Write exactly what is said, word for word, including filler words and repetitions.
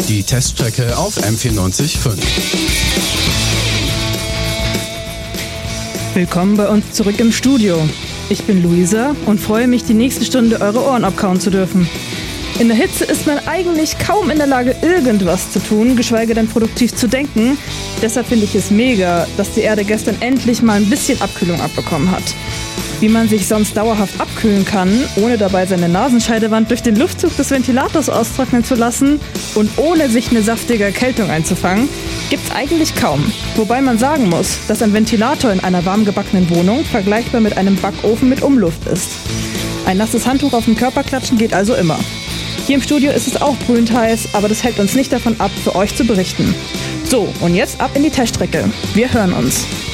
Die Teststrecke auf M vierundneunzig Komma fünf. Willkommen bei uns zurück im Studio. Ich bin Luisa und freue mich, die nächste Stunde eure Ohren abkauen zu dürfen. In der Hitze ist man eigentlich kaum in der Lage, irgendwas zu tun, geschweige denn produktiv zu denken. Deshalb finde ich es mega, dass die Erde gestern endlich mal ein bisschen Abkühlung abbekommen hat. Wie man sich sonst dauerhaft abkühlen kann, ohne dabei seine Nasenscheidewand durch den Luftzug des Ventilators austrocknen zu lassen und ohne sich eine saftige Erkältung einzufangen, gibt's eigentlich kaum. Wobei man sagen muss, dass ein Ventilator in einer warm gebackenen Wohnung vergleichbar mit einem Backofen mit Umluft ist. Ein nasses Handtuch auf den Körper klatschen geht also immer. Hier im Studio ist es auch brühend heiß, aber das hält uns nicht davon ab, für euch zu berichten. So, und jetzt ab in die Teststrecke. Wir hören uns.